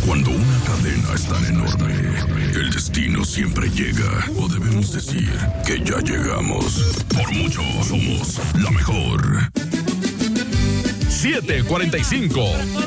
Cuando una cadena es tan enorme, el destino siempre llega. O debemos decir que ya llegamos. Por mucho somos la mejor. 7:45.